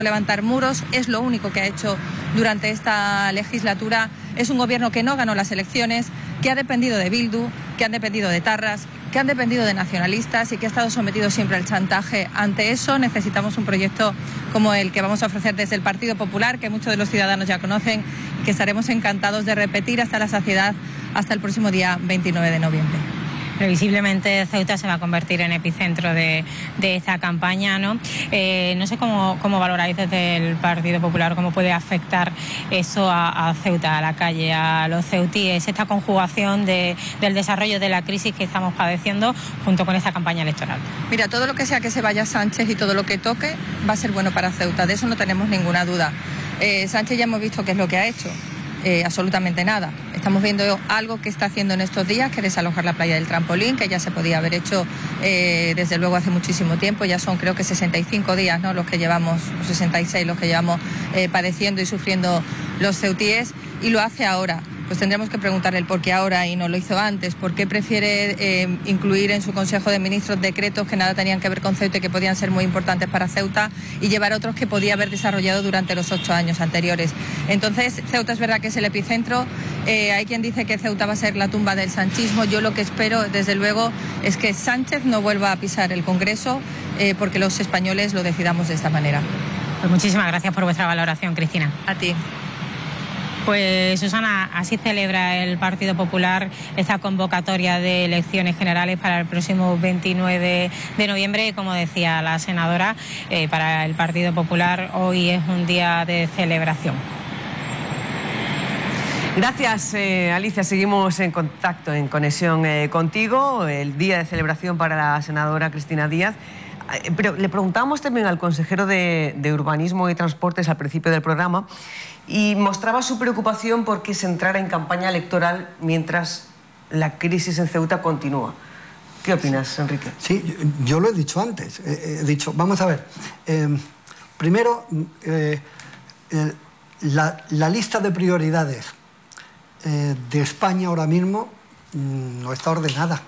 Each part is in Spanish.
levantar muros, es lo único que ha hecho durante esta legislatura. Es un gobierno que no ganó las elecciones, que ha dependido de Bildu, que han dependido de etarras, que han dependido de nacionalistas y que ha estado sometido siempre al chantaje. Ante eso necesitamos un proyecto como el que vamos a ofrecer desde el Partido Popular, que muchos de los ciudadanos ya conocen, que estaremos encantados de repetir hasta la saciedad hasta el próximo día 29 de noviembre. Previsiblemente Ceuta se va a convertir en epicentro de esta campaña, ¿no? No sé cómo valoráis desde el Partido Popular, cómo puede afectar eso a Ceuta, a la calle, a los ceutíes, esta conjugación del desarrollo de la crisis que estamos padeciendo junto con esta campaña electoral. Mira, todo lo que sea que se vaya Sánchez y todo lo que toque va a ser bueno para Ceuta, de eso no tenemos ninguna duda. Sánchez ya hemos visto qué es lo que ha hecho. Absolutamente nada. Estamos viendo algo que está haciendo en estos días, que es desalojar la playa del Trampolín, que ya se podía haber hecho desde luego hace muchísimo tiempo. Ya son creo que 65 días, ¿no?, los que llevamos, 66 los que llevamos padeciendo y sufriendo los ceutíes, y lo hace ahora. Pues tendremos que preguntarle el por qué ahora y no lo hizo antes. ¿Por qué prefiere incluir en su Consejo de Ministros decretos que nada tenían que ver con Ceuta y que podían ser muy importantes para Ceuta y llevar otros que podía haber desarrollado durante los 8 años anteriores? Entonces, Ceuta es verdad que es el epicentro. Hay quien dice que Ceuta va a ser la tumba del sanchismo. Yo lo que espero, desde luego, es que Sánchez no vuelva a pisar el Congreso porque los españoles lo decidamos de esta manera. Pues muchísimas gracias por vuestra valoración, Cristina. A ti. Pues Susana, así celebra el Partido Popular esta convocatoria de elecciones generales para el próximo 29 de noviembre. Y como decía la senadora, para el Partido Popular hoy es un día de celebración. Gracias, Alicia. Seguimos en contacto, en conexión contigo. El día de celebración para la senadora Cristina Díaz. Pero le preguntamos también al consejero de Urbanismo y Transportes al principio del programa y mostraba su preocupación por que se entrara en campaña electoral mientras la crisis en Ceuta continúa. ¿Qué opinas, Enrique? Sí, yo lo he dicho antes. He dicho, vamos a ver, primero, la lista de prioridades de España ahora mismo no está ordenada.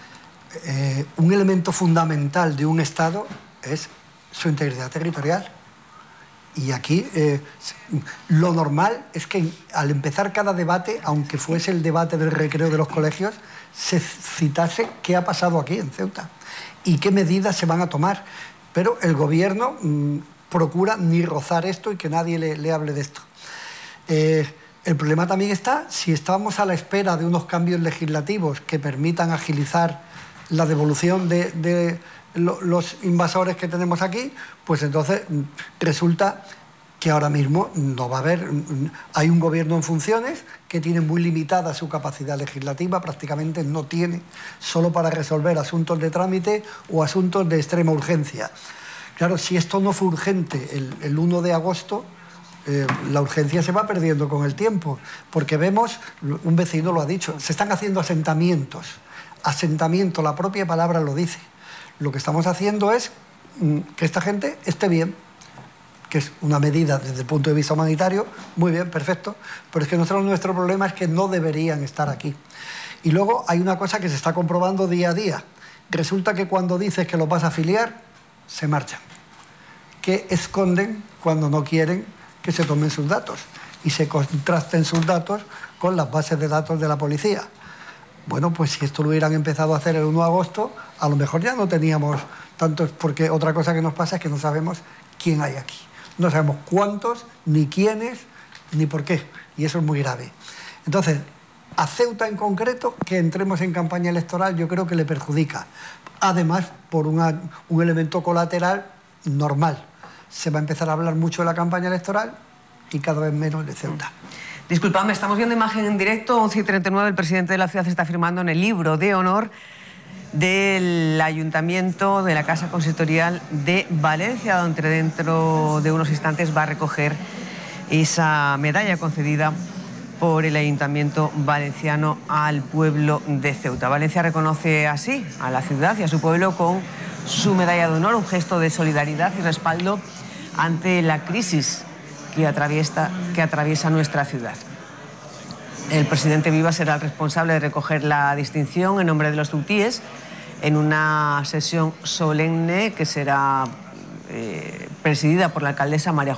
Un elemento fundamental de un Estado es su integridad territorial. Y aquí lo normal es que al empezar cada debate, aunque fuese el debate del recreo de los colegios, se citase qué ha pasado aquí en Ceuta y qué medidas se van a tomar. Pero el gobierno procura ni rozar esto y que nadie le hable de esto. El problema también está si estamos a la espera de unos cambios legislativos que permitan agilizar la devolución de los invasores que tenemos aquí, pues entonces resulta que ahora mismo no va a haber... Hay un gobierno en funciones que tiene muy limitada su capacidad legislativa, prácticamente no tiene, solo para resolver asuntos de trámite o asuntos de extrema urgencia. Claro, si esto no fue urgente el 1 de agosto, la urgencia se va perdiendo con el tiempo, porque vemos, un vecino lo ha dicho, se están haciendo asentamientos. Asentamiento, la propia palabra lo dice. Lo que estamos haciendo es que esta gente esté bien, que es una medida desde el punto de vista humanitario, muy bien, perfecto, pero es que nuestro problema es que no deberían estar aquí. Y luego hay una cosa que se está comprobando día a día. Resulta que cuando dices que los vas a afiliar, se marchan. Que esconden cuando no quieren que se tomen sus datos y se contrasten sus datos con las bases de datos de la policía. Bueno, pues si esto lo hubieran empezado a hacer el 1 de agosto, a lo mejor ya no teníamos tantos, porque otra cosa que nos pasa es que no sabemos quién hay aquí. No sabemos cuántos, ni quiénes, ni por qué. Y eso es muy grave. Entonces, a Ceuta en concreto, que entremos en campaña electoral, yo creo que le perjudica. Además, por un elemento colateral normal. Se va a empezar a hablar mucho de la campaña electoral y cada vez menos de Ceuta. Disculpadme, estamos viendo imagen en directo, 11:39, el presidente de la ciudad está firmando en el libro de honor del Ayuntamiento de la Casa Consistorial de Valencia, donde dentro de unos instantes va a recoger esa medalla concedida por el Ayuntamiento valenciano al pueblo de Ceuta. Valencia reconoce así a la ciudad y a su pueblo con su medalla de honor, un gesto de solidaridad y respaldo ante la crisis que atraviesa nuestra ciudad. El presidente Viva será el responsable de recoger la distinción en nombre de los ceutíes en una sesión solemne que será presidida por la alcaldesa María